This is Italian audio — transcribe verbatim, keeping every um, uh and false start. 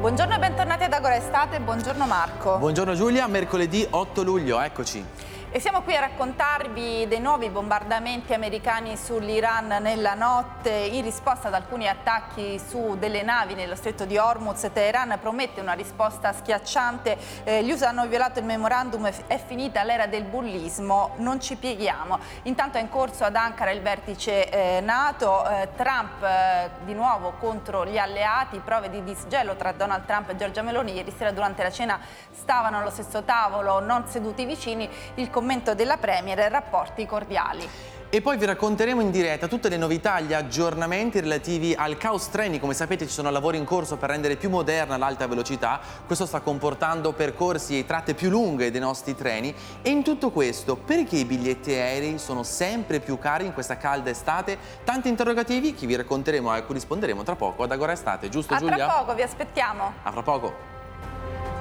Buongiorno e bentornati ad Agora Estate, buongiorno Marco. Buongiorno Giulia, mercoledì otto luglio, eccoci. E siamo qui a raccontarvi dei nuovi bombardamenti americani sull'Iran nella notte in risposta ad alcuni attacchi su delle navi nello stretto di Hormuz. Teheran promette una risposta schiacciante, eh, gli U S A hanno violato il memorandum, è finita l'era del bullismo, non ci pieghiamo. Intanto è in corso ad Ankara il vertice eh, NATO, eh, Trump eh, di nuovo contro gli alleati, prove di disgelo tra Donald Trump e Giorgia Meloni. Ieri sera durante la cena stavano allo stesso tavolo, non seduti vicini, il commento della Premier, rapporti cordiali. E poi vi racconteremo in diretta tutte le novità, gli aggiornamenti relativi al caos treni. Come sapete ci sono lavori in corso per rendere più moderna l'alta velocità, questo sta comportando percorsi e tratte più lunghe dei nostri treni. E in tutto questo, perché i biglietti aerei sono sempre più cari in questa calda estate? Tanti interrogativi che vi racconteremo e a cui risponderemo tra poco ad Agora Estate, giusto A Giulia? tra poco, vi aspettiamo. A fra poco.